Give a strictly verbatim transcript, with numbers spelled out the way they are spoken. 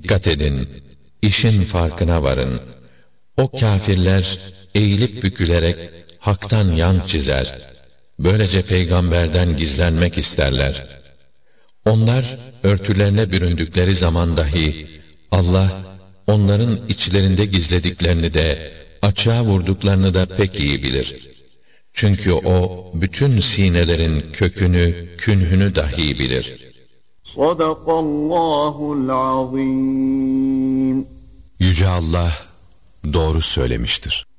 Dikkat edin, işin farkına varın. O kâfirler eğilip bükülerek haktan yan çizer. Böylece peygamberden gizlenmek isterler. Onlar örtülerine büründükleri zaman dahi Allah onların içlerinde gizlediklerini de açığa vurduklarını da pek iyi bilir. Çünkü o bütün sinelerin kökünü, künhünü dahi bilir. Sadakallahul azim. Yüce Allah doğru söylemiştir.